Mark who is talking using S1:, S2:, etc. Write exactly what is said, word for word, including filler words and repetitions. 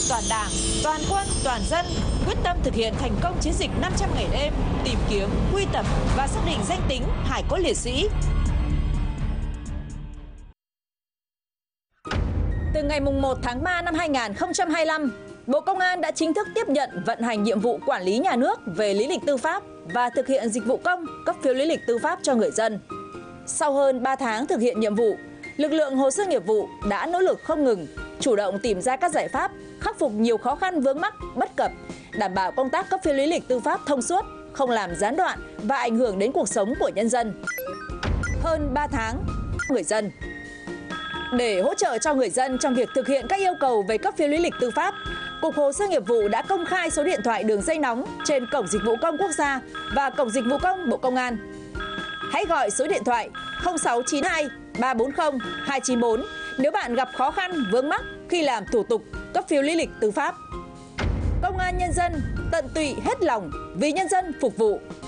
S1: toàn Đảng, toàn quân, toàn dân quyết tâm thực hiện thành công chiến dịch năm trăm ngày đêm, tìm kiếm, quy tập và xác định danh tính hải cốt liệt sĩ.
S2: Từ ngày một tháng ba năm hai nghìn không trăm hai mươi lăm, Bộ Công an đã chính thức tiếp nhận vận hành nhiệm vụ quản lý nhà nước về lý lịch tư pháp và thực hiện dịch vụ công cấp phiếu lý lịch tư pháp cho người dân. Sau hơn ba tháng thực hiện nhiệm vụ, lực lượng hồ sơ nghiệp vụ đã nỗ lực không ngừng, chủ động tìm ra các giải pháp, khắc phục nhiều khó khăn vướng mắc, bất cập, đảm bảo công tác cấp phiếu lý lịch tư pháp thông suốt, không làm gián đoạn và ảnh hưởng đến cuộc sống của nhân dân. Hơn ba tháng, người dân. Để hỗ trợ cho người dân trong việc thực hiện các yêu cầu về cấp phiếu lý lịch tư pháp, Cục Hồ sơ Nghiệp vụ đã công khai số điện thoại đường dây nóng trên Cổng Dịch vụ Công Quốc gia và Cổng Dịch vụ Công Bộ Công an. Hãy gọi số điện thoại không sáu chín hai ba bốn không hai chín bốn nếu bạn gặp khó khăn vướng mắc khi làm thủ tục cấp phiếu lý lịch tư pháp. Công an nhân dân tận tụy hết lòng vì nhân dân phục vụ.